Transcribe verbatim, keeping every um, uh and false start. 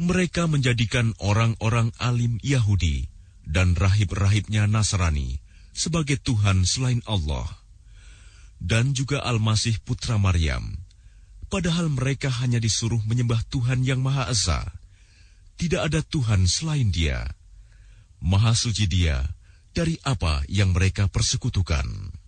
Mereka menjadikan orang-orang alim Yahudi dan rahib-rahibnya Nasrani sebagai Tuhan selain Allah, dan juga Al-Masih putra Maryam, padahal mereka hanya disuruh menyembah Tuhan yang Maha Esa. Tidak ada Tuhan selain Dia. Maha suci Dia dari apa yang mereka persekutukan.